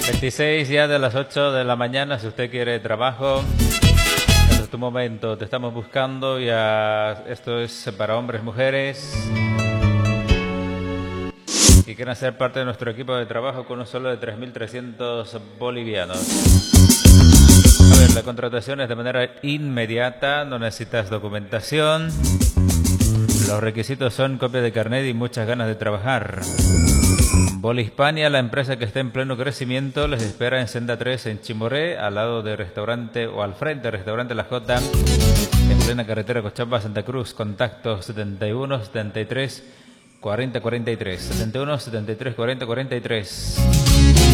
26 ya de las 8 de la mañana. Si usted quiere trabajo, este es tu momento. Te estamos buscando. Ya esto es para hombres, mujeres, y quieren ser parte de nuestro equipo de trabajo con un sueldo de 3.300 bolivianos. A ver, la contratación es de manera inmediata, no necesitas documentación. Los requisitos son copia de carnet y muchas ganas de trabajar. Bolihispania, la empresa que está en pleno crecimiento, les espera en Senda 3 en Chimoré, al lado del restaurante o al frente del restaurante La Jota, en plena carretera Cochabamba, Santa Cruz. Contacto 71 73 40 43, 71 73 40 43.